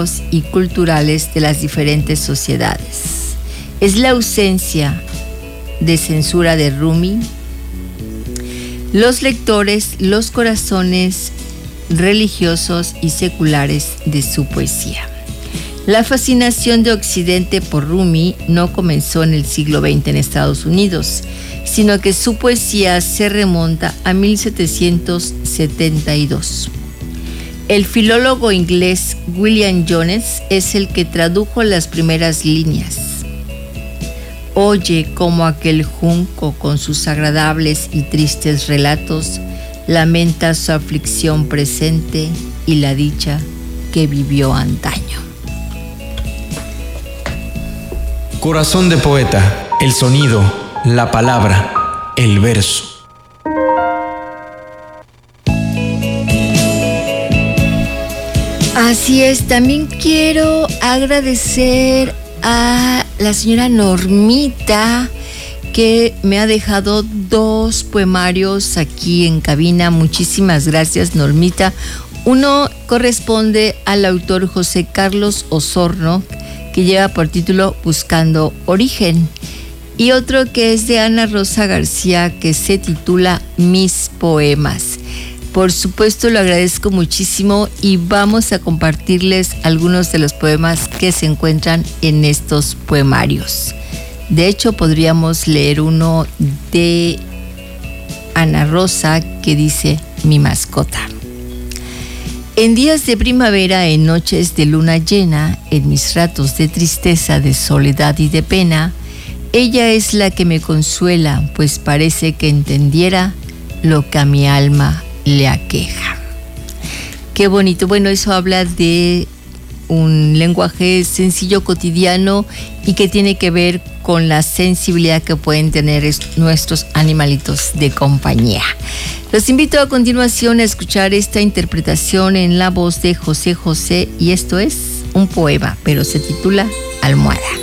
políticos y culturales de las diferentes sociedades. Es la ausencia de censura de Rumi, los lectores, los corazones religiosos y seculares de su poesía. La fascinación de Occidente por Rumi no comenzó en el siglo XX en Estados Unidos, sino que su poesía se remonta a 1772. El filólogo inglés William Jones es el que tradujo las primeras líneas. Oye cómo aquel junco con sus agradables y tristes relatos lamenta su aflicción presente y la dicha que vivió antaño. Corazón de poeta, el sonido, la palabra, el verso. Así es, también quiero agradecer a la señora Normita, que me ha dejado 2 poemarios aquí en cabina. Muchísimas gracias, Normita. Uno corresponde al autor José Carlos Osorno, que lleva por título Buscando Origen, y otro que es de Ana Rosa García, que se titula Mis Poemas. Por supuesto, lo agradezco muchísimo y vamos a compartirles algunos de los poemas que se encuentran en estos poemarios. De hecho, podríamos leer uno de Ana Rosa que dice: Mi mascota. En días de primavera, en noches de luna llena, en mis ratos de tristeza, de soledad y de pena, ella es la que me consuela, pues parece que entendiera lo que a mi alma le aqueja. Qué bonito. Bueno, eso habla de un lenguaje sencillo, cotidiano, y que tiene que ver con la sensibilidad que pueden tener nuestros animalitos de compañía. Los invito a continuación a escuchar esta interpretación en la voz de José José, y esto es un poema, pero se titula Almohada.